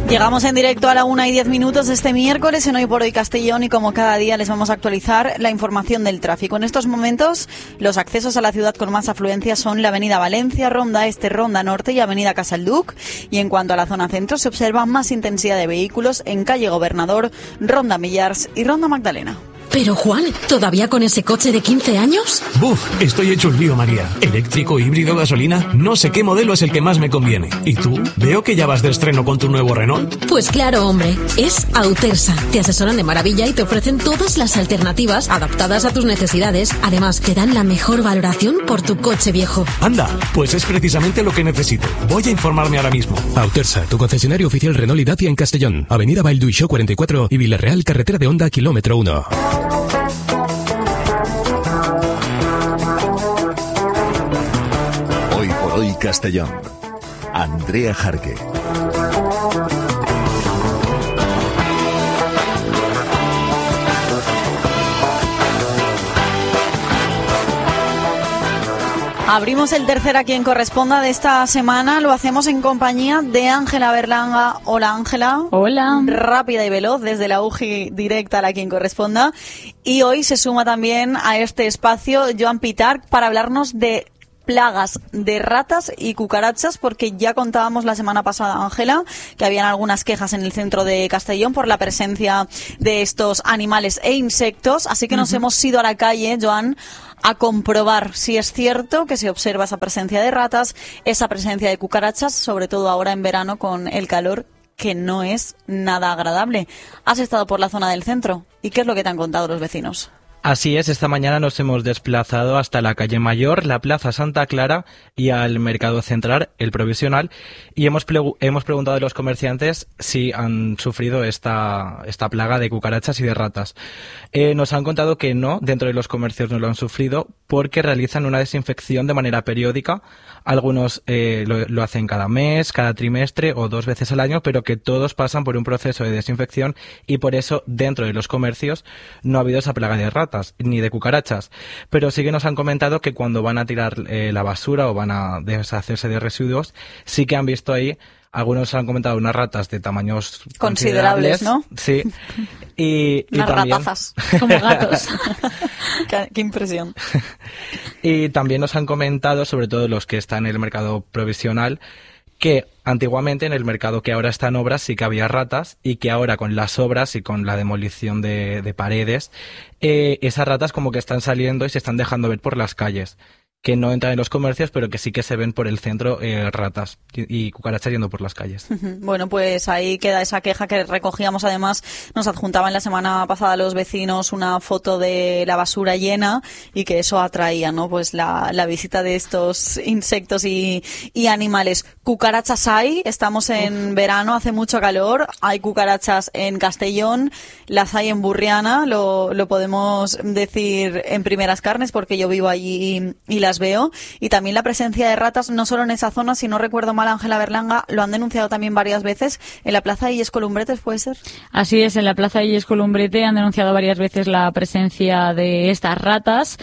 Llegamos en directo a la 1:10 este miércoles en Hoy por Hoy Castellón y como cada día les vamos a actualizar la información del tráfico. En estos momentos los accesos a la ciudad con más afluencia son la avenida Valencia, Ronda Este, Ronda Norte y avenida Casalduc. Y en cuanto a la zona centro se observa más intensidad de vehículos en calle Gobernador, Ronda Millars y Ronda Magdalena. Pero Juan, ¿todavía con ese coche de 15 años? Buf, estoy hecho un lío, María. Eléctrico, híbrido, gasolina, no sé qué modelo es el que más me conviene. ¿Y tú? Veo que ya vas de estreno con tu nuevo Renault. Pues claro, hombre, es Autersa. Te asesoran de maravilla y te ofrecen todas las alternativas adaptadas a tus necesidades. Además, te dan la mejor valoración por tu coche viejo. Anda, pues es precisamente lo que necesito. Voy a informarme ahora mismo. Autersa, tu concesionario oficial Renault y Dacia en Castellón. Avenida Valduixó 44 y Villarreal, carretera de Honda, kilómetro 1. Hoy por Hoy Castellón. Andrea Jarque. Abrimos el tercer A Quien Corresponda de esta semana. Lo hacemos en compañía de Ángela Berlanga. Hola, Ángela. Hola. Rápida y veloz desde la UGI directa a la Quien Corresponda. Y hoy se suma también a este espacio Joan Pitarch para hablarnos de plagas de ratas y cucarachas, porque ya contábamos la semana pasada, Ángela, que habían algunas quejas en el centro de Castellón por la presencia de estos animales e insectos, así que nos hemos ido a la calle, Joan, a comprobar si es cierto que se observa esa presencia de ratas, esa presencia de cucarachas, sobre todo ahora en verano con el calor, que no es nada agradable. ¿Has estado por la zona del centro? ¿Y qué es lo que te han contado los vecinos? Así es, esta mañana nos hemos desplazado hasta la calle Mayor, la Plaza Santa Clara y al Mercado Central, el Provisional, y hemos preguntado a los comerciantes si han sufrido esta plaga de cucarachas y de ratas. Nos han contado que no, dentro de los comercios no lo han sufrido porque realizan una desinfección de manera periódica. Algunos lo hacen cada mes, cada trimestre o 2 veces al año, pero que todos pasan por un proceso de desinfección y por eso dentro de los comercios no ha habido esa plaga de ratas ni de cucarachas. Pero sí que nos han comentado que cuando van a tirar la basura o van a deshacerse de residuos, sí que han visto ahí, algunos han comentado unas ratas de tamaños considerables, ¿no? Sí. Y unas también ratazas, como gatos. Qué impresión. Y también nos han comentado, sobre todo los que están en el mercado provisional, que antiguamente en el mercado que ahora está en obras sí que había ratas y que ahora con las obras y con la demolición de paredes, esas ratas como que están saliendo y se están dejando ver por las calles, que no entran en los comercios, pero que sí que se ven por el centro ratas y cucarachas yendo por las calles. Bueno, pues ahí queda esa queja que recogíamos. Además, nos adjuntaban la semana pasada los vecinos una foto de la basura llena y que eso atraía, ¿no? Pues la visita de estos insectos y animales. Cucarachas hay, estamos en verano, hace mucho calor, hay cucarachas en Castellón, las hay en Burriana, lo podemos decir en primeras carnes porque yo vivo allí y las veo, y también la presencia de ratas no solo en esa zona, si no recuerdo mal, Ángela Berlanga, lo han denunciado también varias veces en la Plaza de Illes Columbretes, ¿puede ser? Así es, en la Plaza de Illes Columbrete han denunciado varias veces la presencia de estas ratas,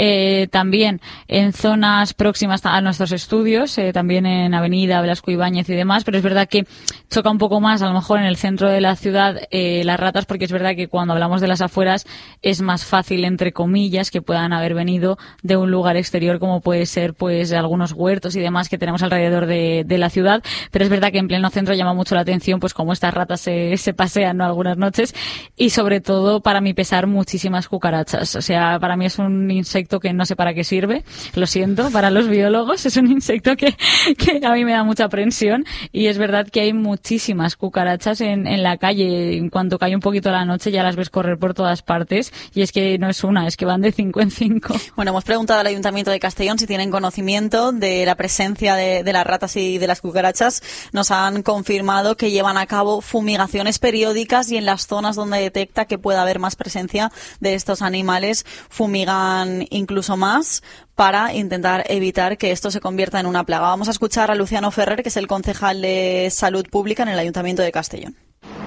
también en zonas próximas a nuestros estudios, también en Avenida Blasco Ibáñez y demás, pero es verdad que choca un poco más a lo mejor en el centro de la ciudad las ratas, porque es verdad que cuando hablamos de las afueras es más fácil, entre comillas, que puedan haber venido de un lugar exterior como puede ser pues algunos huertos y demás que tenemos alrededor de la ciudad, pero es verdad que en pleno centro llama mucho la atención pues como estas ratas se pasean, ¿no?, algunas noches, y sobre todo, para mi pesar, muchísimas cucarachas. O sea, para mí es un insecto que no sé para qué sirve, lo siento, para los biólogos es un insecto que a mí me da mucha aprensión, y es verdad que hay muchísimas cucarachas en la calle. En cuanto cae un poquito la noche ya las ves correr por todas partes, y es que no es una, es que van de 5 en 5. Bueno, hemos preguntado al Ayuntamiento de Castellón si tienen conocimiento de la presencia de las ratas y de las cucarachas. Nos han confirmado que llevan a cabo fumigaciones periódicas y en las zonas donde detecta que pueda haber más presencia de estos animales fumigan incluso más para intentar evitar que esto se convierta en una plaga. Vamos a escuchar a Luciano Ferrer, que es el concejal de Salud Pública en el Ayuntamiento de Castellón.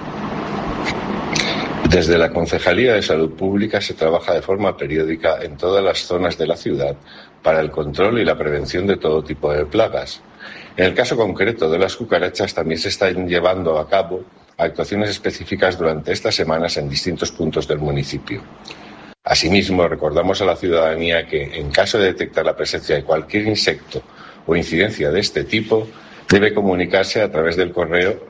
Desde la Concejalía de Salud Pública se trabaja de forma periódica en todas las zonas de la ciudad para el control y la prevención de todo tipo de plagas. En el caso concreto de las cucarachas, también se están llevando a cabo actuaciones específicas durante estas semanas en distintos puntos del municipio. Asimismo, recordamos a la ciudadanía que, en caso de detectar la presencia de cualquier insecto o incidencia de este tipo, debe comunicarse a través del correo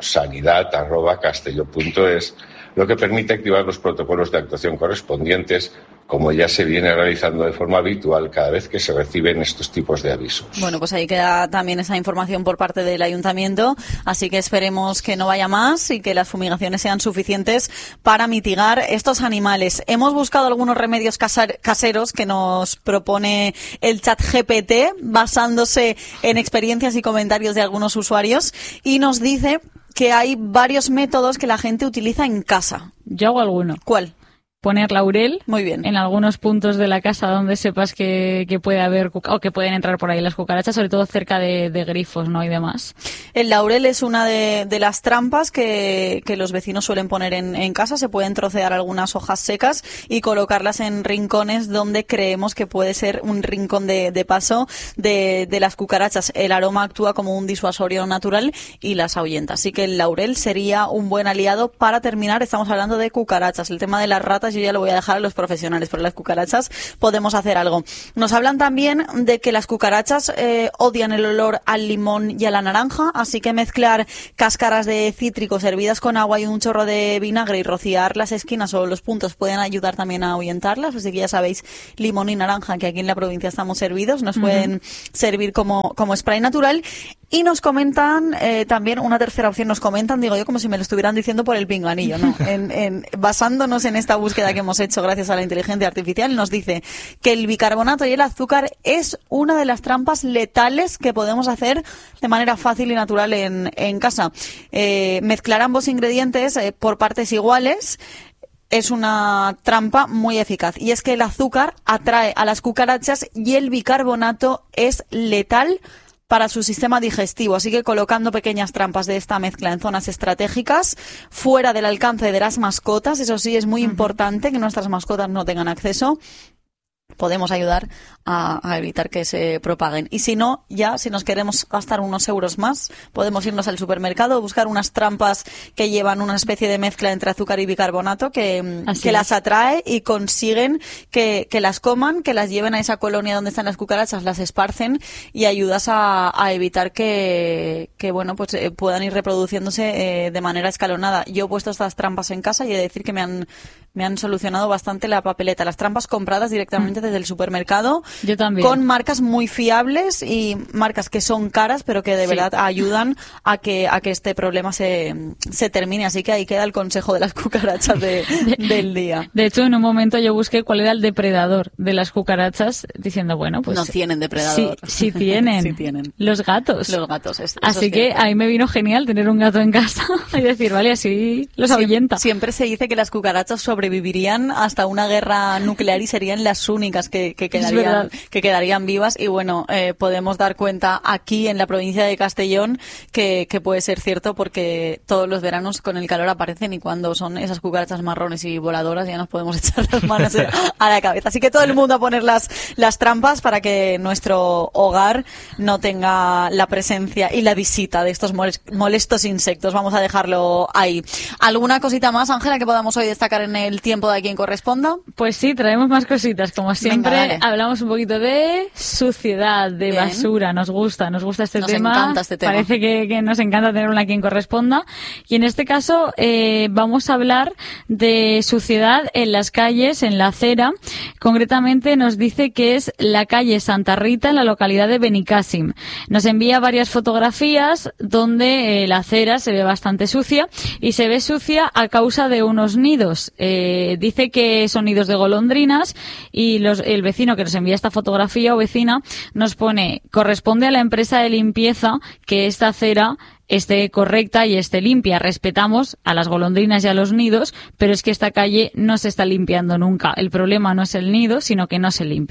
sanidad@castelló.es, lo que permite activar los protocolos de actuación correspondientes, como ya se viene realizando de forma habitual cada vez que se reciben estos tipos de avisos. Bueno, pues ahí queda también esa información por parte del ayuntamiento, así que esperemos que no vaya más y que las fumigaciones sean suficientes para mitigar estos animales. Hemos buscado algunos remedios caseros que nos propone el ChatGPT, basándose en experiencias y comentarios de algunos usuarios, y nos dice que hay varios métodos que la gente utiliza en casa. Yo hago alguno. ¿Cuál? Poner laurel. Muy bien. En algunos puntos de la casa donde sepas que puede haber o que pueden entrar por ahí las cucarachas, sobre todo cerca de grifos, ¿no? Y demás. El laurel es una de las trampas que los vecinos suelen poner en casa. Se pueden trocear algunas hojas secas y colocarlas en rincones donde creemos que puede ser un rincón de paso de las cucarachas. El aroma actúa como un disuasorio natural y las ahuyenta. Así que el laurel sería un buen aliado para terminar. Estamos hablando de cucarachas. El tema de las ratas yo ya lo voy a dejar a los profesionales, pero las cucarachas podemos hacer algo. Nos hablan también de que las cucarachas odian el olor al limón y a la naranja, así que mezclar cáscaras de cítricos hervidas con agua y un chorro de vinagre y rociar las esquinas o los puntos pueden ayudar también a ahuyentarlas. Así que ya sabéis, limón y naranja, que aquí en la provincia estamos servidos, nos pueden servir como spray natural. Y nos comentan también una tercera opción, nos comentan, digo yo, como si me lo estuvieran diciendo por el pinganillo, ¿no? Basándonos en esta búsqueda que hemos hecho gracias a la inteligencia artificial, nos dice que el bicarbonato y el azúcar es una de las trampas letales que podemos hacer de manera fácil y natural en casa. Mezclar ambos ingredientes por partes iguales es una trampa muy eficaz. Y es que el azúcar atrae a las cucarachas y el bicarbonato es letal para su sistema digestivo, así que colocando pequeñas trampas de esta mezcla en zonas estratégicas, fuera del alcance de las mascotas, eso sí, es muy importante que nuestras mascotas no tengan acceso, podemos ayudar a evitar que se propaguen. Y si no, ya si nos queremos gastar unos euros más, podemos irnos al supermercado, buscar unas trampas que llevan una especie de mezcla entre azúcar y bicarbonato que las atrae y consiguen que las coman, que las lleven a esa colonia donde están las cucarachas, las esparcen y ayudas a evitar que bueno, pues puedan ir reproduciéndose de manera escalonada. Yo he puesto estas trampas en casa y he de decir que me han solucionado bastante la papeleta. Las trampas compradas directamente desde el supermercado. Yo también. Con marcas muy fiables y marcas que son caras, pero que de verdad ayudan a que este problema se termine. Así que ahí queda el consejo de las cucarachas del día. De hecho, en un momento yo busqué cuál era el depredador de las cucarachas, diciendo, bueno, pues... No tienen depredador. Sí tienen. Sí tienen. Los gatos. Los gatos. Así que ahí me vino genial tener un gato en casa y decir, vale, así los ahuyenta. Siempre se dice que las cucarachas sobrevivirían hasta una guerra nuclear y serían las únicas que quedarían vivas. Y bueno, podemos dar cuenta aquí en la provincia de Castellón que puede ser cierto, porque todos los veranos con el calor aparecen y cuando son esas cucarachas marrones y voladoras ya nos podemos echar las manos a la cabeza. Así que todo el mundo a poner las trampas para que nuestro hogar no tenga la presencia y la visita de estos molestos insectos. Vamos a dejarlo ahí. ¿Alguna cosita más, Ángela, que podamos hoy destacar en el tiempo de quien corresponda? Pues sí, traemos más cositas. Como siempre, Venga, hablamos un poquito de suciedad, de Bien. basura. Nos gusta este tema. Nos encanta este tema. Parece que nos encanta tener una quien corresponda. Y en este caso vamos a hablar de suciedad en las calles, en la acera. Concretamente nos dice que es la calle Santa Rita en la localidad de Benicàssim. Nos envía varias fotografías donde la acera se ve bastante sucia y se ve sucia a causa de unos nidos. Dice que son nidos de golondrinas y el vecino que nos envía esta fotografía o vecina nos pone: corresponde a la empresa de limpieza que esta acera esté correcta y esté limpia. Respetamos a las golondrinas y a los nidos, pero es que esta calle no se está limpiando nunca. El problema no es el nido, sino que no se limpia.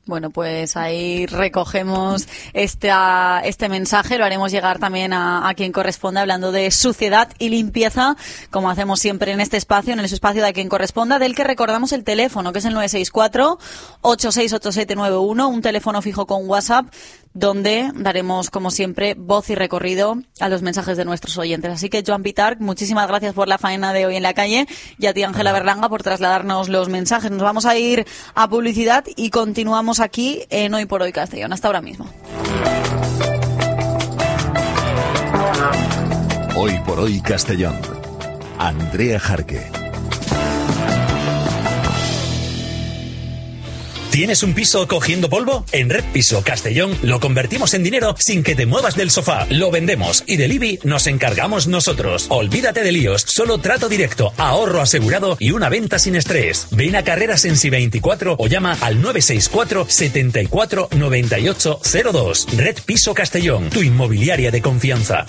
Bueno, pues ahí recogemos este mensaje, lo haremos llegar también a quien corresponda, hablando de suciedad y limpieza, como hacemos siempre en este espacio, en el espacio de quien corresponda, del que recordamos el teléfono, que es el 964-868791, un teléfono fijo con WhatsApp, donde daremos, como siempre, voz y recorrido a los mensajes de nuestros oyentes. Así que, Joan Pitarch, muchísimas gracias por la faena de hoy en la calle, y a ti, Ángela Berlanga, por trasladarnos los mensajes. Nos vamos a ir a publicidad y continuamos aquí en Hoy por Hoy Castellón. Hasta ahora mismo. Hoy por Hoy Castellón. Andrea Jarque. ¿Tienes un piso cogiendo polvo? En Red Piso Castellón lo convertimos en dinero sin que te muevas del sofá. Lo vendemos y del IBI nos encargamos nosotros. Olvídate de líos, solo trato directo, ahorro asegurado y una venta sin estrés. Ven a Carreras Ensi 24 o llama al 964 74 98 02. Red Piso Castellón, tu inmobiliaria de confianza.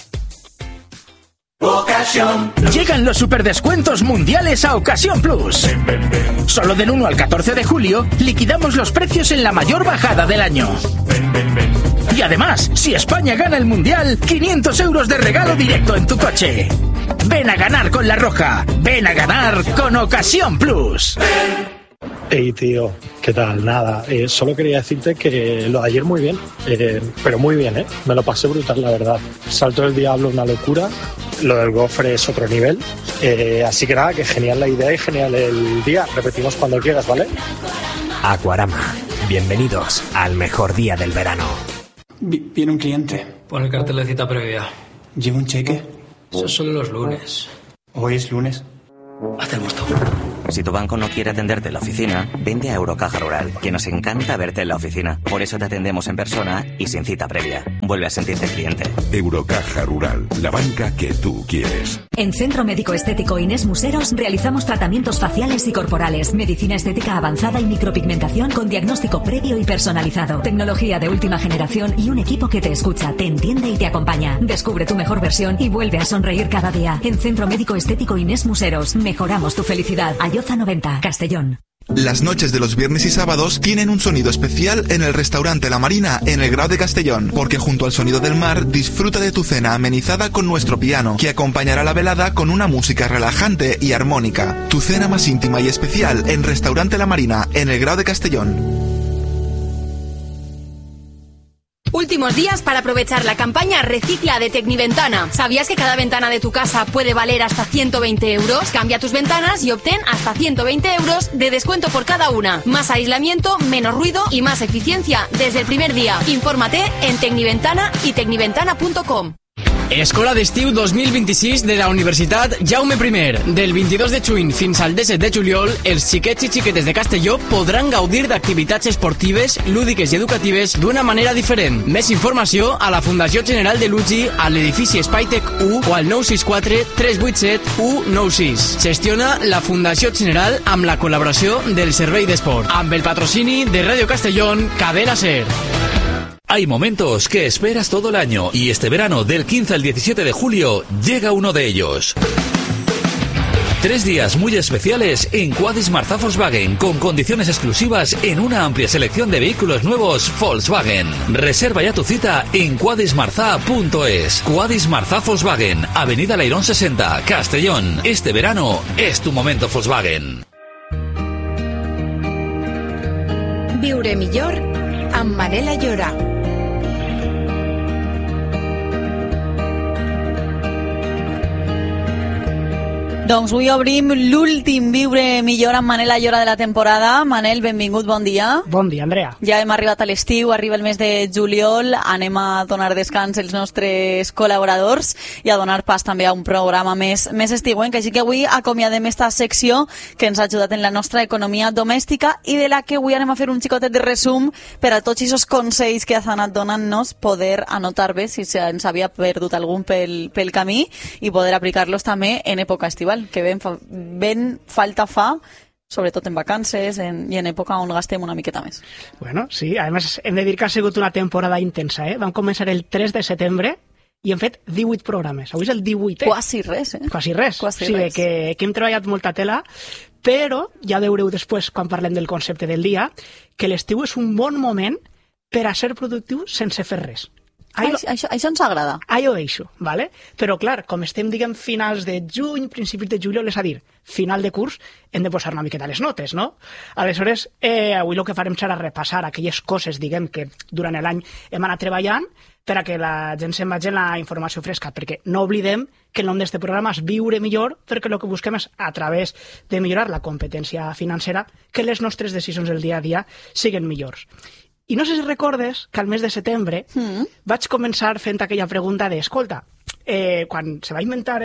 Ocasión. Llegan los superdescuentos mundiales a Ocasión Plus. Solo del 1 al 14 de julio liquidamos los precios en la mayor bajada del año. Y además, si España gana el mundial, 500 euros de regalo directo en tu coche. Ven a ganar con La Roja. Ven a ganar con Ocasión Plus. Hey tío, ¿qué tal? Nada, solo quería decirte que lo de ayer muy bien, pero muy bien, me lo pasé brutal, la verdad. Salto del diablo, una locura, lo del gofre es otro nivel, así que nada, que genial la idea y genial el día. Repetimos cuando quieras, ¿vale? Aquarama, bienvenidos al mejor día del verano. Viene un cliente. Pon el cartel de cita previa. ¿Lleva un cheque? Esos son los lunes. ¿Hoy es lunes? Hazte el mosto. Si tu banco no quiere atenderte en la oficina, vente a Eurocaja Rural, que nos encanta verte en la oficina. Por eso te atendemos en persona y sin cita previa. Vuelve a sentirte cliente. Eurocaja Rural, la banca que tú quieres. En Centro Médico Estético Inés Museros realizamos tratamientos faciales y corporales, medicina estética avanzada y micropigmentación con diagnóstico previo y personalizado, tecnología de última generación y un equipo que te escucha, te entiende y te acompaña. Descubre tu mejor versión y vuelve a sonreír cada día. En Centro Médico Estético Inés Museros, mejoramos tu felicidad. Ayoza 90, Castellón. Las noches de los viernes y sábados tienen un sonido especial en el restaurante La Marina en el Grau de Castellón, porque junto al sonido del mar disfruta de tu cena amenizada con nuestro piano, que acompañará la velada con una música relajante y armónica. Tu cena más íntima y especial en Restaurante La Marina en el Grau de Castellón. Últimos días para aprovechar la campaña Recicla de Tecniventana. ¿Sabías que cada ventana de tu casa puede valer hasta 120 euros? Cambia tus ventanas y obtén hasta 120 euros de descuento por cada una. Más aislamiento, menos ruido y más eficiencia desde el primer día. Infórmate en Tecniventana y tecniventana.com. Escola d'Estiu 2026 de la Universitat Jaume I. Del 22 de juny fins al 17 de juliol, els xiquets i xiquetes de Castelló podran gaudir d'activitats esportives, lúdiques i educatives d'una manera diferent. Més informació a la Fundació General de l'UGI, a l'edifici Spytec 1 o al 964 387 196. Gestiona la Fundació General amb la col·laboració del Servei d'Esport, amb el patrocini de Radio Castellón, Cadena Ser. Hay momentos que esperas todo el año y este verano del 15 al 17 de julio llega uno de ellos. 3 días muy especiales en Quadis Marzà Volkswagen con condiciones exclusivas en una amplia selección de vehículos nuevos Volkswagen. Reserva ya tu cita en quadismarza.es. Quadis Marzà Volkswagen, Avenida Leirón 60, Castellón. Este verano es tu momento Volkswagen. Viure millor amb Manela Llora. Doncs avui obrim l'últim Viure millor amb Manel Llora de la temporada. Manel, benvingut, bon dia. Bon dia, Andrea. Ja hem arribat a l'estiu, arriba el mes de juliol, anem a donar descans als nostres col·laboradors i a donar pas també a un programa més estiuenc. Així que avui acomiadem esta secció que ens ha ajudat en la nostra economia domèstica i de la que avui anem a fer un xicotet de resum per a tots aquests consells que has anat donant-nos, poder anotar bé si ens havia perdut algun pel camí i poder aplicar-los també en època estival, que ben falta fa, sobretot en vacances i en època on gastem una miqueta més. Bueno, sí, a més hem de dir que ha sigut una temporada intensa, Vam començar el 3 de setembre i hem fet 18 programes. Avui és el 18è. Quasi res, Quasi res. Que hem treballat molta tela, però ja veureu després, quan parlem del concepte del dia, que l'estiu és un bon moment per a ser productiu sense fer res. Això ens agrada. Allò deixo, ¿vale? Però clar, com estem, diguem, finals de juny, principis de juliol, és a dir, final de curs, hem de posar una miqueta les notes, no? Aleshores, avui el que farem serà repassar aquelles coses, diguem, que durant l'any hem anat treballant per a que la gent se'n vagi la informació fresca, perquè no oblidem que el nom d'aquest programa és Viure millor, perquè el que busquem és, a través de millorar la competència financera, que les nostres decisions del dia a dia siguin millors. I no sé si recordes que al mes de setembre vaig començar fent aquella pregunta de, escolta, quan se va inventar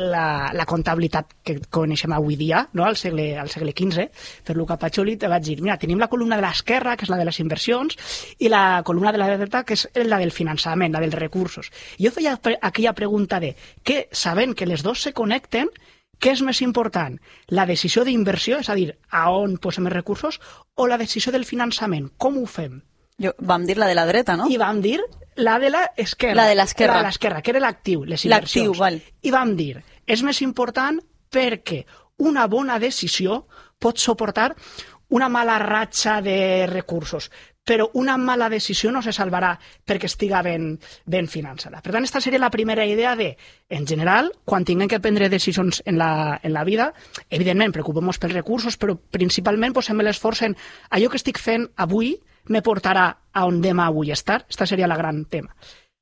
la comptabilitat que coneixem avui dia, no? al segle XV, per Luca Pacioli, te vaig dir, mira, tenim la columna de l'esquerra, que és la de les inversions, i la columna de la dreta, que és la del finançament, la dels recursos. I jo feia aquella pregunta de, que sabent que les dues se connecten, què és més important? La decisió d'inversió, és a dir, a on posem els recursos, o la decisió del finançament? Com ho fem? Vam dir la de la dreta, no? I vam dir la de l'esquerra. La de l'esquerra. La de l'esquerra, que era l'actiu, les inversions. L'actiu, val. I vam dir, és més important perquè una bona decisió pot suportar una mala ratxa de recursos, però una mala decisió no se salvarà perquè estiga ben finançada. Per tant, aquesta seria la primera idea de, en general, quan tinguem que prendre decisions en la vida, evidentment, preocupem-nos pels recursos, però principalment posem l'esforç en allò que estic fent avui me portarà a on demà vull estar. Aquesta seria la gran tema.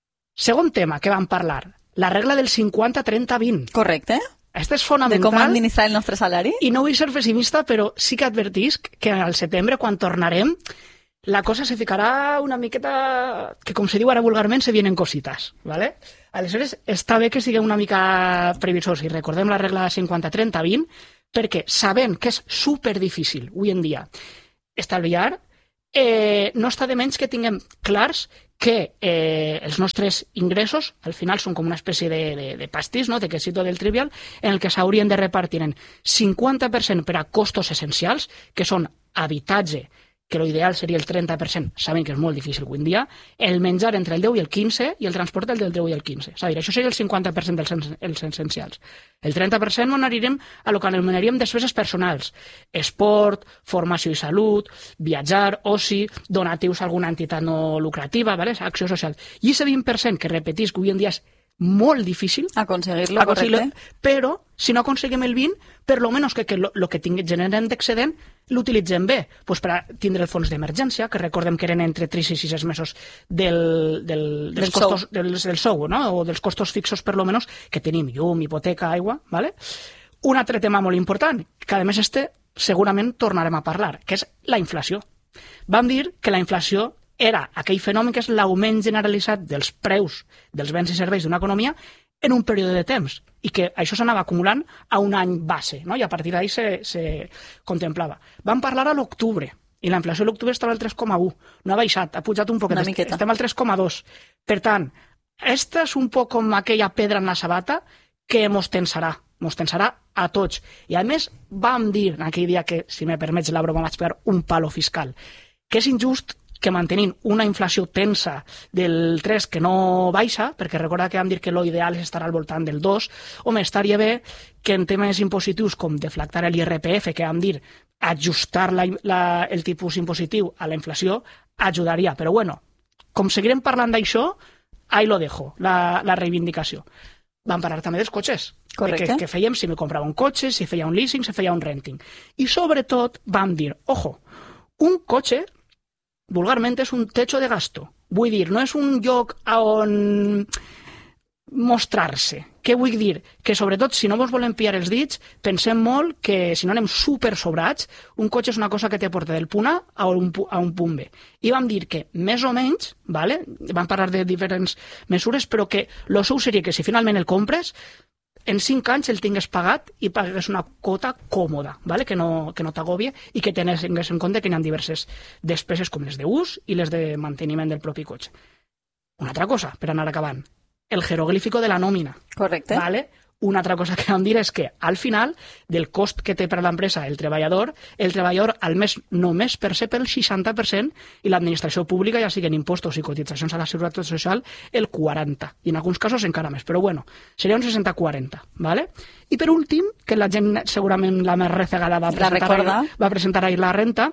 Segon tema que vam parlar, la regla del 50-30-20. Correcte. Aquesta és fonamental. De com administrar el nostre salari. I no vull ser pessimista, però sí que advertisc que al setembre, quan tornarem, la cosa se ficarà una miqueta, que com se diu ara vulgarment, se vienen cositas, ¿vale? Aleshores, està bé que siguem una mica previsors i recordem la regla 50-30-20, perquè sabent que és superdifícil avui en dia estalviar, no està de menys que tinguem clars que els nostres ingressos al final són com una espècie de pastís, no? De quesito del trivial, en el que s'haurien de repartir en 50% per a costos essencials, que són habitatge, que l'ideal seria el 30%, saben que és molt difícil avui en dia, el menjar entre el 10 i el 15 i el transport del 10 i el 15. És a dir, això seria el 50% dels essencials. El 30% anirem a el que anomenaríem despeses personals, esport, formació i salut, viatjar, oci, donatius a alguna entitat no lucrativa, ¿vale? Acció social. I aquest 20% que repetisc avui en dia és molt difícil aconseguir-lo, correcte. Però si no aconseguim el 20, per lo menos que el que generem d'excedent l'utilitzem bé, pues per a tindre el fons d'emergència, que recordem que eren entre 3 i 6 mesos dels costos del sou, no? O dels costos fixos per lo menos que tenim, llum, hipoteca, aigua, ¿vale? Un altre tema molt important, que a més segurament tornarem a parlar, que és la inflació. Vam dir que la inflació era aquell fenomen que és l'augment generalitzat dels preus dels béns i serveis d'una economia en un període de temps, i que això s'anava acumulant a un any base, no? I a partir d'ahí se contemplava. Vam parlar a l'octubre, i la inflació a l'octubre estava al 3,1, no ha baixat, ha pujat un poquet, estem al 3,2. Per tant, esta és un poc com aquella pedra en la sabata que mos tensarà a tots. I a més vam dir, en aquell dia que, si me permets la broma, vaig pegar un palo fiscal, que és injust que mantenint una inflació tensa del 3 que no baixa, perquè recorda que vam dir que l'ideal és estar al voltant del 2, home, estaria bé que en temes impositius com deflactar l'IRPF, que vam dir ajustar el tipus impositiu a la inflació, ajudaria. Però bueno, com seguirem parlant d'això, ahí lo dejo, la reivindicació. Vam parlar també dels cotxes. Correcte. Que fèiem si me comprava un cotxe, si feia un leasing, si feia un renting. I sobretot vam dir, ojo, un cotxe vulgarment és un techo de gasto. Vull dir, no és un lloc on mostrar-se. Què vull dir? Que sobretot, si no vos volem pillar els dits, pensem molt que si no anem super sobrats, un cotxe és una cosa que te porta del punt A a un punt B. I vam dir que, més o menys, ¿vale? Vam parlar de diferents mesures, però que el seu seria que si finalment el compres, en 5 anys el tingués pagat i pagués una quota còmoda, ¿vale? que no t'agobie i que tingués en compte que hi ha diverses despeses com les d'ús i les de manteniment del propi cotxe. Una altra cosa, per anar acabant, el jeroglífico de la nòmina. Correcte. ¿Vale? Una altra cosa que vam dir és que, al final, del cost que té per a l'empresa el treballador al mes només percep el 60% i l'administració pública, ja siguin impostos i cotitzacions a la Seguretat Social, el 40%. I en alguns casos encara més. Però bueno, seria un 60-40, ¿vale? I per últim, que la gent segurament la més rezegada va presentar ahir la renta,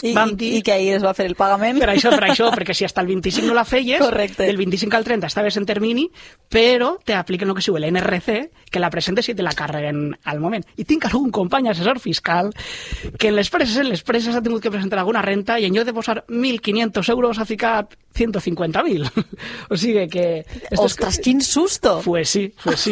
I que ahir es va fer el pagament. Per això, perquè si hasta el 25 no la feies, del 25 al 30 estaves en termini, però te apliquen el que siu l'NRC, que la presentes i te la carreguen al moment. I tinc algun company assessor fiscal que en les preses ha tingut que presentar alguna renta i en lloc de posar 1.500 euros ha ficat 150.000. O sigui que... Ostres, quin susto! Pues sí.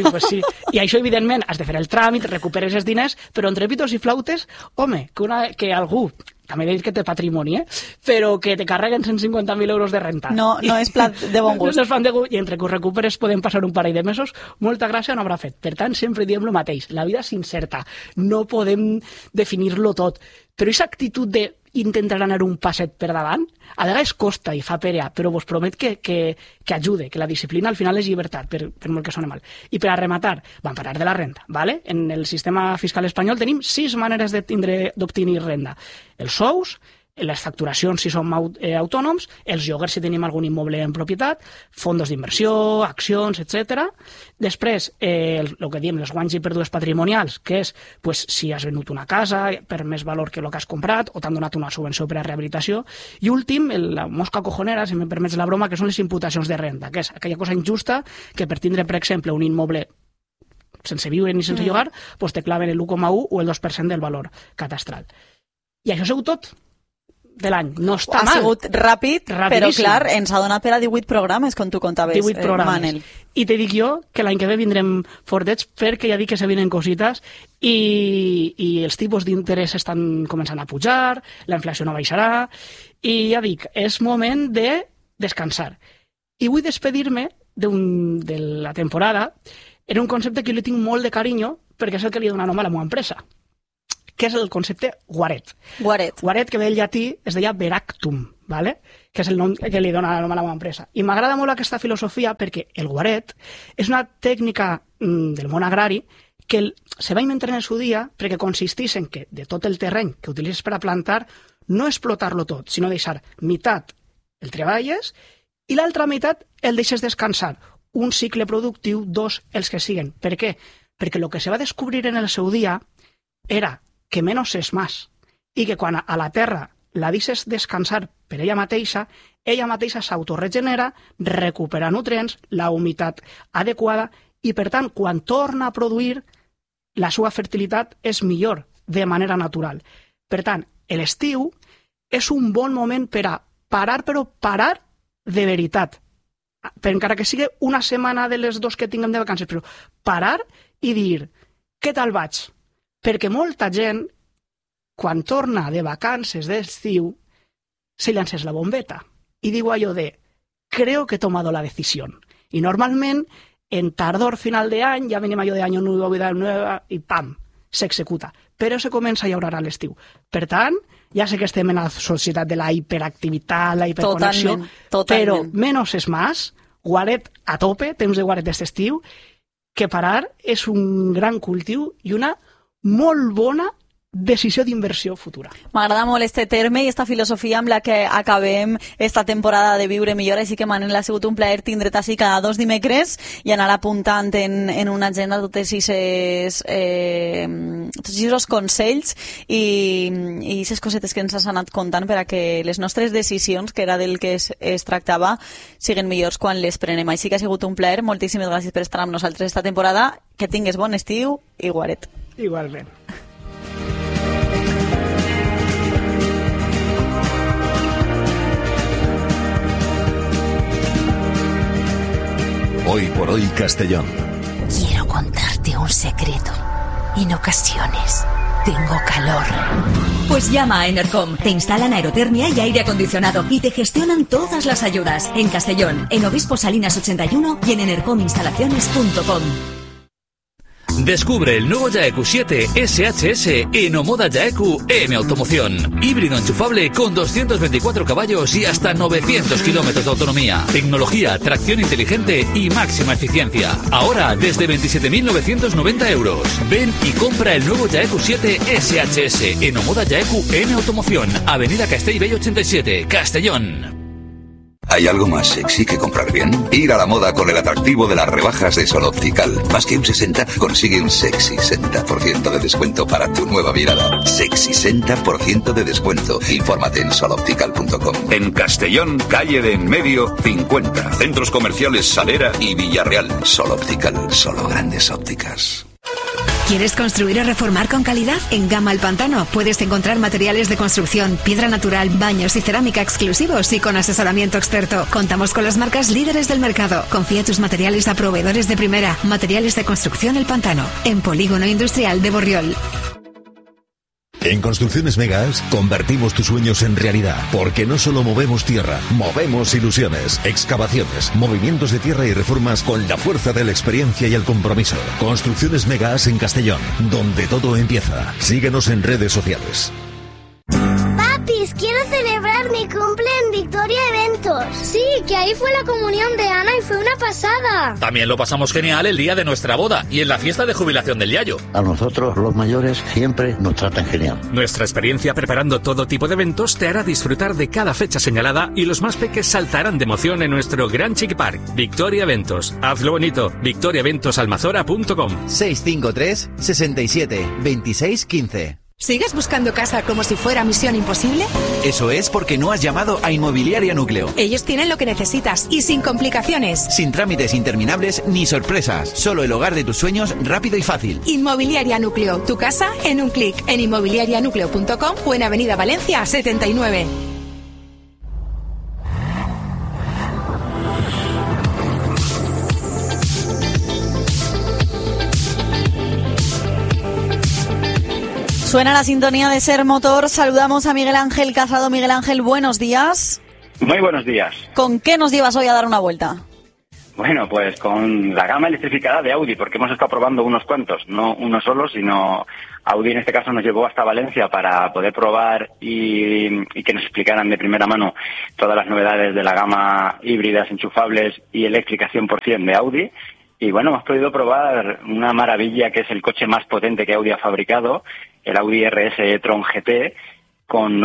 I això, evidentment, has de fer el tràmit, recuperes els diners, però entre pitos i flautes, home, que algú... també he dit que té patrimoni, però que te carreguen 150.000 euros de renta. No és plat de bon gust. No és plat de gust, i entre que ho recuperes podem passar un parell de mesos, molta gràcia no haurà fet. Per tant, sempre diem el mateix, la vida és incerta, no podem definir-lo tot, però aquesta actitud de intentar anar un passet per davant, a vegades costa i fa perea, però vos promet que ajude, que la disciplina al final és llibertat, per molt que soni mal. I per a rematar, vam parlar de la renta, ¿vale? En el sistema fiscal espanyol tenim 6 maneres d'obtenir renda. Els sous, les facturacions si som autònoms, els lloguers si tenim algun immoble en propietat, fondos d'inversió, accions, etc. Després, el que diem, els guanys i pèrdues patrimonials, que és si has venut una casa per més valor que el que has comprat o t'han donat una subvenció per a rehabilitació. I últim, la mosca cojonera, si me permets la broma, que són les imputacions de renda, que és aquella cosa injusta que per tindre, per exemple, un immoble sense viure ni sense llogar, te claven el 1,1 o el 2% del valor catastral. I això ha sigut tot de l'any. No està mal. Ha sigut ràpid, però clar, ens ha donat per a 18 programes, com tu contaves, 18 programes. Manel. I te dic jo que l'any que ve vindrem fortets perquè ja dic que se vienen cosites i els tipus d'interès estan començant a pujar, la inflació no baixarà i ja dic, és moment de descansar. I vull despedir-me de la temporada en un concepte que jo li tinc molt de carinyo perquè és el que li dona nom a la meva empresa, que és el concepte guaret. Guaret, que ve del llatí, es deia veractum, ¿vale? Que és el nom que li dona nom a la meva empresa. I m'agrada molt aquesta filosofia perquè el guaret és una tècnica del món agrari que se va inventar en el seu dia perquè consistís en que de tot el terreny que utilitzes per a plantar no explotar-lo tot, sinó deixar meitat el treballes i l'altra meitat el deixes descansar. Un cicle productiu, 2, els que siguen. Per què? Perquè el que se va descobrir en el seu dia era que menys és més, i que quan a la Terra la deixes descansar per ella mateixa s'autoregenera, recupera nutrients, la humitat adequada, i per tant, quan torna a produir, la seva fertilitat és millor, de manera natural. Per tant, l'estiu és un bon moment per a parar, però parar de veritat. Encara que sigui una setmana de les 2 que tinguem de vacances, però parar i dir, què tal vaig? Perquè molta gent, quan torna de vacances d'estiu, se llances la bombeta i diu allò de creo que he tomado la decisión. I normalment, en tardor final de any, ja venim allò de año nuevo, vida nueva, i pam, s'executa. Però se comença a llaurar a l'estiu. Per tant, ja sé que estem en la societat de la hiperactivitat, la hiperconnexió, però menys és més, guaret a tope, temps de guaret d'aquest estiu, que parar és un gran cultiu i una molt bona decisió d'inversió futura. M'agrada molt este terme i esta filosofia amb la que acabem esta temporada de Viure Millor, així que Manel, ha sigut un plaer tindre't així cada 2 dimecres i anar apuntant en una agenda tots aquests consells i aquestes cosetes que ens has anat contant per a que les nostres decisions, que era del que es tractava, siguen millors quan les prenem. Així que ha sigut un plaer. Moltíssimes gràcies per estar amb nosaltres esta temporada. Que tingues bon estiu i guaret. Igualment. Hoy por hoy Castellón. Quiero contarte un secreto. En ocasiones tengo calor. Pues llama a Enercom. Te instalan aerotermia y aire acondicionado y te gestionan todas las ayudas. En Castellón, en Obispo Salinas 81 y en enercominstalaciones.com. Descubre el nuevo Jaeku 7 SHS en Omoda Jaeku M Automoción. Híbrido enchufable con 224 caballos y hasta 900 kilómetros de autonomía. Tecnología, tracción inteligente y máxima eficiencia. Ahora desde 27.990 euros. Ven y compra el nuevo Jaeku 7 SHS en Omoda Jaeku M Automoción. Avenida Castellbell 87, Castellón. ¿Hay algo más sexy que comprar bien? Ir a la moda con el atractivo de las rebajas de Sol Optical. Más que un 60, consigue un sexy 60% de descuento para tu nueva mirada. Sexy 60% de descuento. Infórmate en soloptical.com. En Castellón, calle de En Medio, 50. Centros comerciales Salera y Villarreal. Sol Optical, solo grandes ópticas. ¿Quieres construir o reformar con calidad? En Gama El Pantano puedes encontrar materiales de construcción, piedra natural, baños y cerámica exclusivos y con asesoramiento experto. Contamos con las marcas líderes del mercado. Confía tus materiales a proveedores de primera. Materiales de construcción El Pantano, en Polígono Industrial de Borriol. En Construcciones Megas convertimos tus sueños en realidad, porque no solo movemos tierra, movemos ilusiones, excavaciones, movimientos de tierra y reformas con la fuerza de la experiencia y el compromiso. Construcciones Megas en Castellón, donde todo empieza. Síguenos en redes sociales. Papis, quiero celebrar mi cumple en Victoria Eventos. Sí, que ahí fue la comunión de Ana y fue una pasada. También lo pasamos genial el día de nuestra boda y en la fiesta de jubilación del Yayo. A nosotros, los mayores, siempre nos tratan genial. Nuestra experiencia preparando todo tipo de eventos te hará disfrutar de cada fecha señalada y los más peques saltarán de emoción en nuestro Gran Chiqui Park. Victoria Eventos. Hazlo bonito. victoriaeventosalmazora.com 653 67 26 15. ¿Sigues buscando casa como si fuera misión imposible? Eso es porque no has llamado a Inmobiliaria Núcleo. Ellos tienen lo que necesitas y sin complicaciones. Sin trámites interminables ni sorpresas. Solo el hogar de tus sueños rápido y fácil. Inmobiliaria Núcleo. Tu casa en un clic en inmobiliarianucleo.com o en Avenida Valencia 79. Suena la sintonía de Ser Motor. Saludamos a Miguel Ángel Casado. Miguel Ángel, buenos días. Muy buenos días. ¿Con qué nos llevas hoy a dar una vuelta? Bueno, pues con la gama electrificada de Audi, porque hemos estado probando unos cuantos, no uno solo, sino Audi en este caso nos llevó hasta Valencia para poder probar y que nos explicaran de primera mano todas las novedades de la gama híbridas, enchufables y eléctricas 100% de Audi. Y bueno, hemos podido probar una maravilla que es el coche más potente que Audi ha fabricado, el Audi RS e-tron GT, con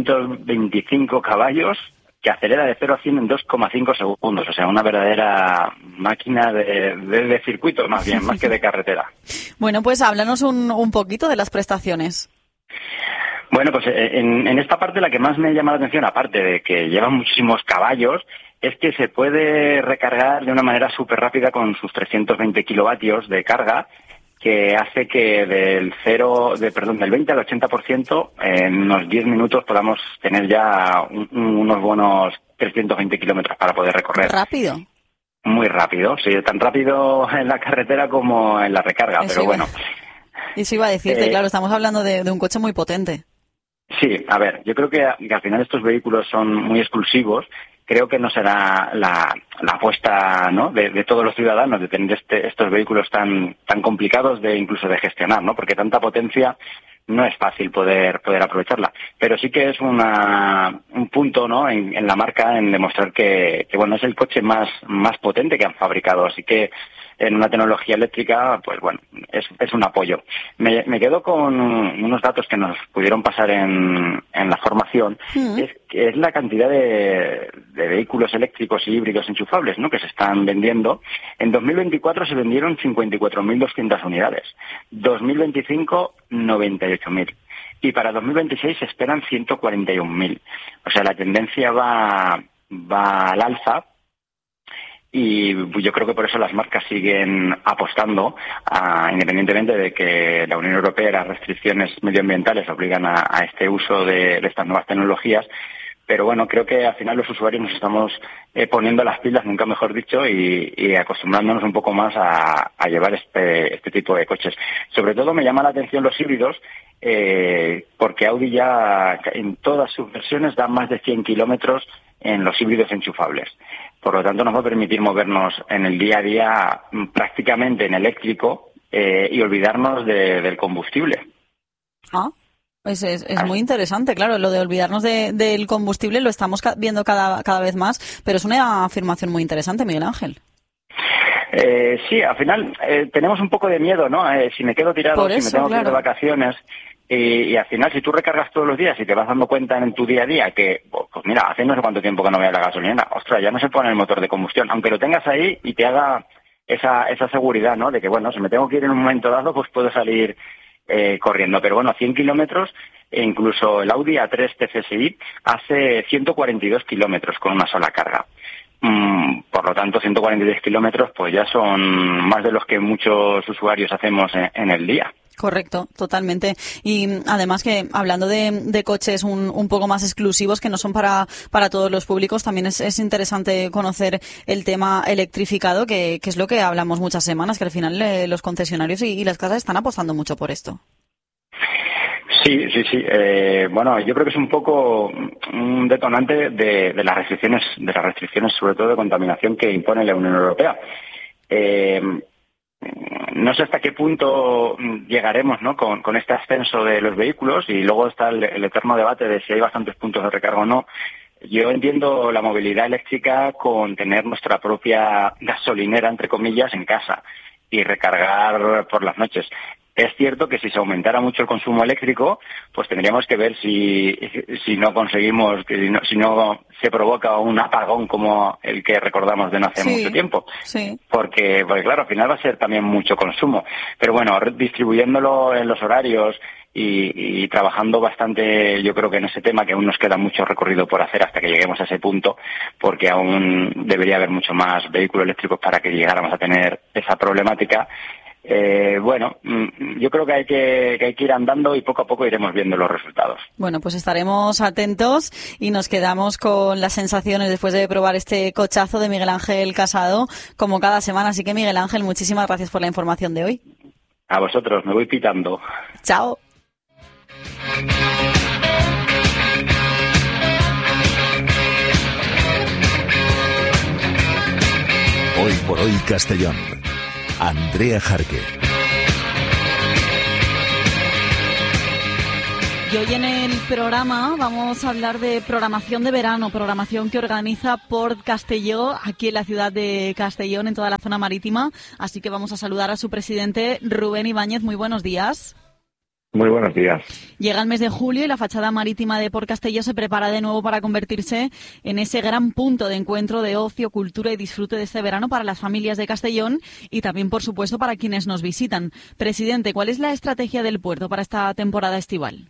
925 caballos, que acelera de 0 a 100 en 2,5 segundos. O sea, una verdadera máquina de circuito, más bien, más que de carretera. Bueno, pues háblanos un poquito de las prestaciones. Bueno, pues en esta parte la que más me llama la atención, aparte de que lleva muchísimos caballos, es que se puede recargar de una manera súper rápida con sus 320 kilovatios de carga, que hace que del 20 al 80% en unos 10 minutos podamos tener ya unos buenos 320 kilómetros para poder recorrer. ¿Rápido? Muy rápido, sí, tan rápido en la carretera como en la recarga, pero bueno. Eso iba a decirte, claro, estamos hablando de un coche muy potente. Sí, a ver, yo creo que al final estos vehículos son muy exclusivos. Creo que no será la apuesta, ¿no?, de todos los ciudadanos de tener estos vehículos tan complicados incluso de gestionar, ¿no? Porque tanta potencia no es fácil poder aprovecharla. Pero sí que es un punto, ¿no?, en la marca en demostrar que bueno, es el coche más potente que han fabricado. Así que en una tecnología eléctrica, pues bueno, es un apoyo. Me quedo con unos datos que nos pudieron pasar en la formación, es la cantidad de vehículos eléctricos y híbridos enchufables, ¿no?, que se están vendiendo. En 2024 se vendieron 54.200 unidades, 2025 98.000 y para 2026 se esperan 141.000. O sea, la tendencia va al alza. Y yo creo que por eso las marcas siguen apostando, independientemente de que la Unión Europea y las restricciones medioambientales obligan a este uso de estas nuevas tecnologías. Pero bueno, creo que al final los usuarios nos estamos poniendo las pilas, nunca mejor dicho, y acostumbrándonos un poco más a llevar este tipo de coches. Sobre todo me llama la atención los híbridos, porque Audi ya en todas sus versiones da más de 100 kilómetros en los híbridos enchufables. Por lo tanto, nos va a permitir movernos en el día a día prácticamente en eléctrico, y olvidarnos del combustible. Es muy interesante, claro, lo de olvidarnos del combustible lo estamos viendo cada vez más, pero es una afirmación muy interesante, Miguel Ángel. Sí, al final tenemos un poco de miedo, ¿no? Si me quedo tirado, si me tengo que ir de vacaciones, y al final si tú recargas todos los días y te vas dando cuenta en tu día a día que, pues mira, hace no sé cuánto tiempo que no voy a la gasolina, ostras, ya no se pone el motor de combustión, aunque lo tengas ahí y te haga esa seguridad, ¿no? De que, bueno, si me tengo que ir en un momento dado, pues puedo salir corriendo. Pero bueno, 100 kilómetros, e incluso el Audi A3 TFSI hace 142 kilómetros con una sola carga. Por lo tanto, 142 kilómetros pues ya son más de los que muchos usuarios hacemos en el día. Correcto, totalmente. Y además que hablando de coches un poco más exclusivos que no son para todos los públicos, también es interesante conocer el tema electrificado, que es lo que hablamos muchas semanas, que al final los concesionarios y las casas están apostando mucho por esto. Sí. Bueno, yo creo que es un poco un detonante de las restricciones sobre todo de contaminación que impone la Unión Europea. No sé hasta qué punto llegaremos, ¿no? con este ascenso de los vehículos, y luego está el eterno debate de si hay bastantes puntos de recarga o no. Yo entiendo la movilidad eléctrica con tener nuestra propia gasolinera, entre comillas, en casa y recargar por las noches. Es cierto que si se aumentara mucho el consumo eléctrico, pues tendríamos que ver si no conseguimos, si no se provoca un apagón como el que recordamos de no hace mucho tiempo. Sí. Porque claro, al final va a ser también mucho consumo. Pero bueno, distribuyéndolo en los horarios y trabajando bastante, yo creo que en ese tema, que aún nos queda mucho recorrido por hacer hasta que lleguemos a ese punto, porque aún debería haber mucho más vehículos eléctricos para que llegáramos a tener esa problemática. Bueno, yo creo que hay que ir andando y poco a poco iremos viendo los resultados. Bueno, pues estaremos atentos y nos quedamos con las sensaciones después de probar este cochazo de Miguel Ángel Casado, como cada semana. Así que, Miguel Ángel, muchísimas gracias por la información de hoy. A vosotros, me voy pitando. Chao. Hoy por hoy Castellón. Andrea Jarque. Y hoy en el programa vamos a hablar de programación de verano, programación que organiza Port Castelló, aquí en la ciudad de Castellón, en toda la zona marítima. Así que vamos a saludar a su presidente, Rubén Ibáñez. Muy buenos días. Muy buenos días. Llega el mes de julio y la fachada marítima de Port Castelló se prepara de nuevo para convertirse en ese gran punto de encuentro de ocio, cultura y disfrute de este verano para las familias de Castellón y también, por supuesto, para quienes nos visitan. Presidente, ¿cuál es la estrategia del puerto para esta temporada estival?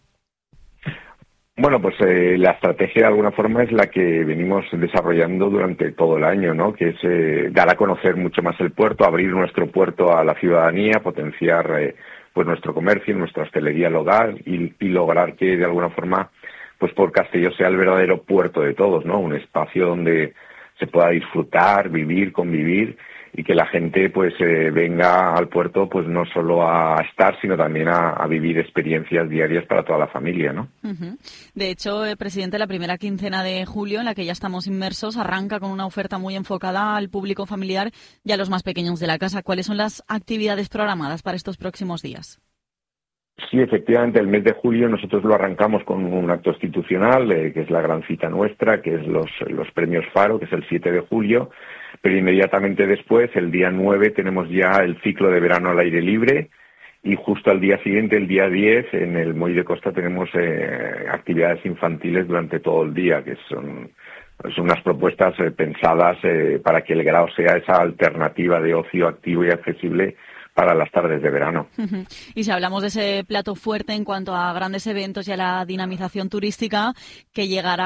Bueno, pues la estrategia de alguna forma es la que venimos desarrollando durante todo el año, ¿no? Que es dar a conocer mucho más el puerto, abrir nuestro puerto a la ciudadanía, potenciar pues nuestro comercio, nuestra hostelería local y lograr que de alguna forma pues Port Castelló sea el verdadero puerto de todos, ¿no? Un espacio donde se pueda disfrutar, vivir, convivir y que la gente pues venga al puerto pues no solo a estar, sino también a vivir experiencias diarias para toda la familia, ¿no? Uh-huh. De hecho, presidente, la primera quincena de julio, en la que ya estamos inmersos, arranca con una oferta muy enfocada al público familiar y a los más pequeños de la casa. ¿Cuáles son las actividades programadas para estos próximos días? Sí, efectivamente, el mes de julio nosotros lo arrancamos con un acto institucional, que es la gran cita nuestra, que es los premios Faro, que es el 7 de julio, pero inmediatamente después, el día 9, tenemos ya el ciclo de verano al aire libre y justo al día siguiente, el día 10, en el Muelle de Costa tenemos actividades infantiles durante todo el día, que son unas propuestas pensadas para que el grado sea esa alternativa de ocio activo y accesible para las tardes de verano. Uh-huh. Y si hablamos de ese plato fuerte en cuanto a grandes eventos y a la dinamización turística, que llegará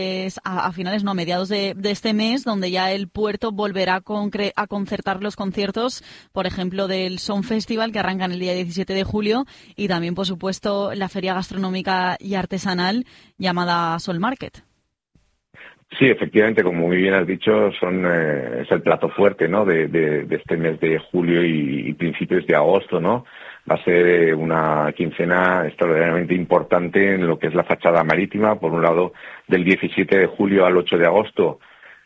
a mediados de este mes, donde ya el puerto volverá a concertar los conciertos, por ejemplo, del Sound Festival, que arranca en el día 17 de julio, y también, por supuesto, la feria gastronómica y artesanal llamada Sol Market. Sí, efectivamente, como muy bien has dicho, es el plato fuerte, ¿no? de este mes de julio y principios de agosto, ¿no? Va a ser una quincena extraordinariamente importante en lo que es la fachada marítima. Por un lado, del 17 de julio al 8 de agosto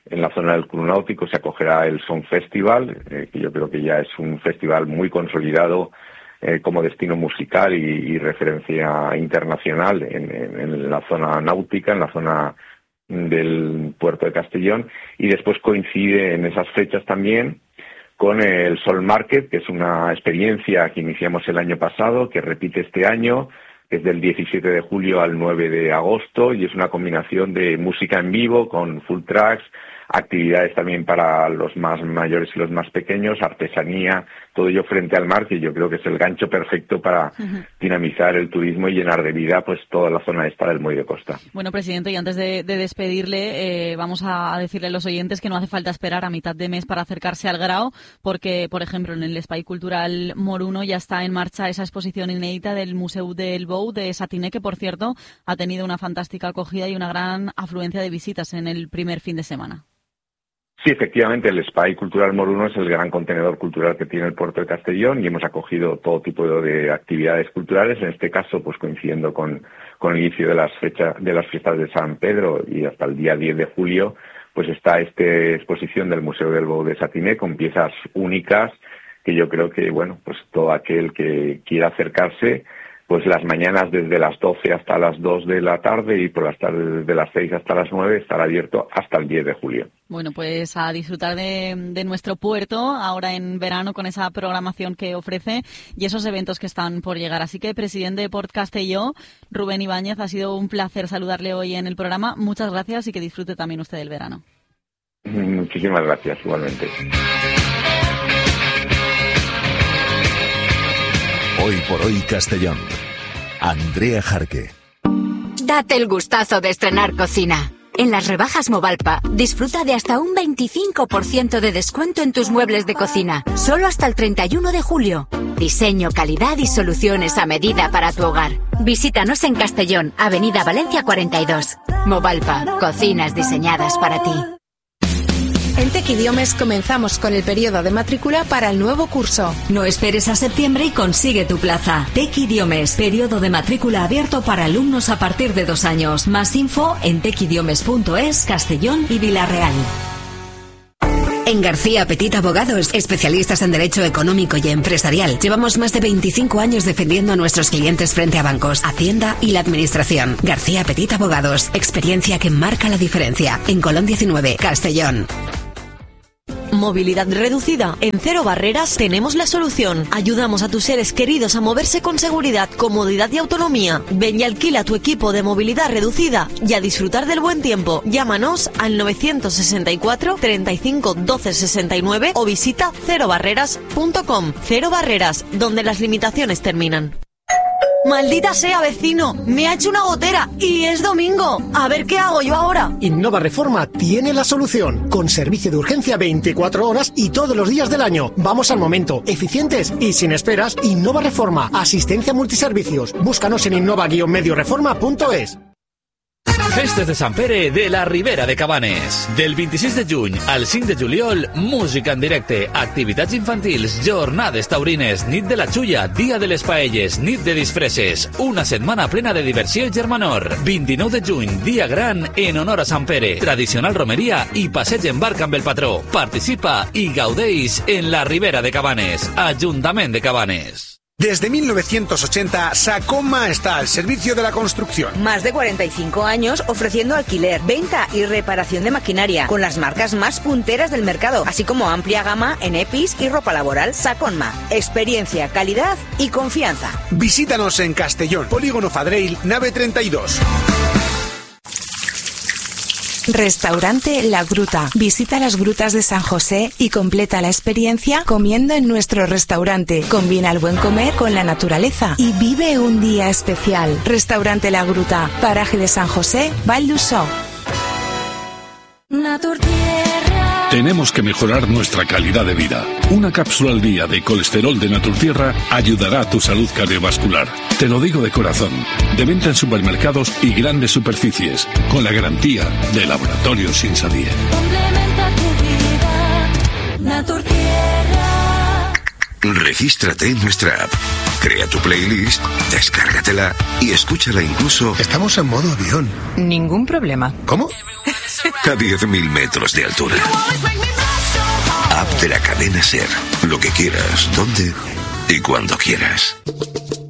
En la zona del Club Náutico se acogerá el Son Festival, que yo creo que ya es un festival muy consolidado como destino musical y referencia internacional en la zona náutica, en la zona del puerto de Castellón, y después coincide en esas fechas también con el Sol Market, que es una experiencia que iniciamos el año pasado, que repite este año, que es del 17 de julio al 9 de agosto, y es una combinación de música en vivo con full tracks, actividades también para los más mayores y los más pequeños, artesanía, todo ello frente al mar, que yo creo que es el gancho perfecto para dinamizar el turismo y llenar de vida pues toda la zona esta del Muelle de Costa. Bueno, presidente, y antes de despedirle, vamos a decirle a los oyentes que no hace falta esperar a mitad de mes para acercarse al Grao, porque, por ejemplo, en el Espai Cultural Moruno ya está en marcha esa exposición inédita del Museu del Bou de Satiné, que, por cierto, ha tenido una fantástica acogida y una gran afluencia de visitas en el primer fin de semana. Sí, efectivamente, el Espai Cultural Moruno es el gran contenedor cultural que tiene el puerto de Castellón y hemos acogido todo tipo de actividades culturales, en este caso pues coincidiendo con el inicio de las fiestas de San Pedro y hasta el día 10 de julio, pues está esta exposición del Museu del Bou de Satiné con piezas únicas que yo creo que, bueno, pues todo aquel que quiera acercarse, pues las mañanas desde las 12 hasta las 2 de la tarde y por las tardes desde las 6 hasta las 9 estará abierto hasta el 10 de julio. Bueno, pues a disfrutar de nuestro puerto ahora en verano con esa programación que ofrece y esos eventos que están por llegar. Así que, presidente de Port Castelló, Rubén Ibáñez, ha sido un placer saludarle hoy en el programa. Muchas gracias y que disfrute también usted del verano. Muchísimas gracias, igualmente. Hoy por hoy Castellón. Andrea Jarque. Date el gustazo de estrenar cocina. En las rebajas Movalpa, disfruta de hasta un 25% de descuento en tus muebles de cocina, solo hasta el 31 de julio. Diseño, calidad y soluciones a medida para tu hogar. Visítanos en Castellón, Avenida Valencia 42. Movalpa, cocinas diseñadas para ti. En Tec Idiomes comenzamos con el periodo de matrícula para el nuevo curso. No esperes a septiembre y consigue tu plaza. Tec Idiomes, periodo de matrícula abierto para alumnos a partir de 2 años. Más info en tecidiomes.es, Castellón y Vilarreal. En García Petit Abogados, especialistas en derecho económico y empresarial, llevamos más de 25 años defendiendo a nuestros clientes frente a bancos, Hacienda y la Administración. García Petit Abogados, experiencia que marca la diferencia. En Colón 19, Castellón. Movilidad reducida. En Cero Barreras tenemos la solución. Ayudamos a tus seres queridos a moverse con seguridad, comodidad y autonomía. Ven y alquila tu equipo de movilidad reducida y a disfrutar del buen tiempo. Llámanos al 964 35 12 69 o visita cerobarreras.com. Cero Barreras, donde las limitaciones terminan. ¡Maldita sea, vecino! Me ha hecho una gotera y es domingo. A ver qué hago yo ahora. Innova Reforma tiene la solución. Con servicio de urgencia 24 horas y todos los días del año. Vamos al momento, eficientes y sin esperas. Innova Reforma, asistencia multiservicios. Búscanos en innova-medioreforma.es. Festes de Sant Pere de la Ribera de Cabanes. Del 26 de juny al 5 de juliol, música en directe, activitats infantils, jornades taurines, nit de la xulla, dia de les paelles, nit de disfresses, una setmana plena de diversió i germanor. 29 de juny, dia gran en honor a Sant Pere, tradicional romeria i passeig en barca amb el patró. Participa i gaudeix en la Ribera de Cabanes, Ajuntament de Cabanes. Desde 1980, Sacoma está al servicio de la construcción. Más de 45 años ofreciendo alquiler, venta y reparación de maquinaria con las marcas más punteras del mercado, así como amplia gama en EPIs y ropa laboral. Sacoma, experiencia, calidad y confianza. Visítanos en Castellón, Polígono Fadreil, nave 32. Restaurante La Gruta. Visita las grutas de San José y completa la experiencia comiendo en nuestro restaurante. Combina el buen comer con la naturaleza y vive un día especial. Restaurante La Gruta, paraje de San José, Val d'Uixó. Tenemos que mejorar nuestra calidad de vida. Una cápsula al día de colesterol de Naturtierra ayudará a tu salud cardiovascular. Te lo digo de corazón. De venta en supermercados y grandes superficies, con la garantía de Laboratorios Insadier. Complementa tu vida, Naturtierra. Regístrate en nuestra app. Crea tu playlist, descárgatela y escúchala incluso... Estamos en modo avión. Ningún problema. ¿Cómo? a 10.000 metros de altura. App de la cadena SER. Lo que quieras, donde y cuando quieras.